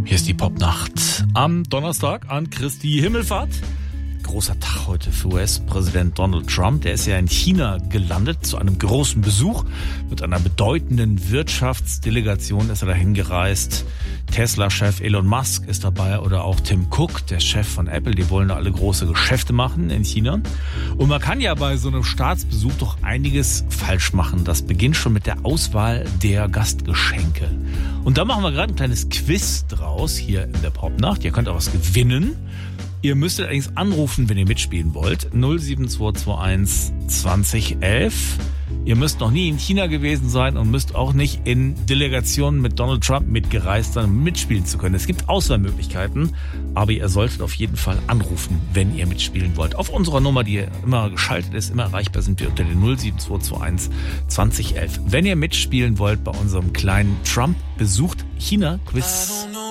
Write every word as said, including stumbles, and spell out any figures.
Hier ist die Popnacht am Donnerstag an Christi Himmelfahrt. Großer Tag heute für U S-Präsident Donald Trump. Der ist ja in China gelandet zu einem großen Besuch. Mit einer bedeutenden Wirtschaftsdelegation ist er dahin gereist. Tesla-Chef Elon Musk ist dabei oder auch Tim Cook, der Chef von Apple. Die wollen da alle große Geschäfte machen in China. Und man kann ja bei so einem Staatsbesuch doch einiges falsch machen. Das beginnt schon mit der Auswahl der Gastgeschenke. Und da machen wir gerade ein kleines Quiz draus hier in der Popnacht. Ihr könnt auch was gewinnen. Ihr müsstet allerdings anrufen, wenn ihr mitspielen wollt. null sieben zwei zwei eins zwanzig elf. Ihr müsst noch nie in China gewesen sein und müsst auch nicht in Delegationen mit Donald Trump mitgereist sein, um mitspielen zu können. Es gibt Auswahlmöglichkeiten, aber ihr solltet auf jeden Fall anrufen, wenn ihr mitspielen wollt. Auf unserer Nummer, die immer geschaltet ist, immer erreichbar, sind wir unter den null sieben zwei zwei eins zwanzig elf. Wenn ihr mitspielen wollt bei unserem kleinen Trump besucht China-Quiz.